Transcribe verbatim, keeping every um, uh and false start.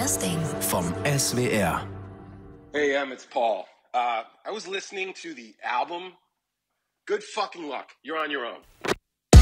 Podcasting vom S W R. Hey, um, it's Paul. Uh, I was listening to the album. Good fucking luck. You're on your own.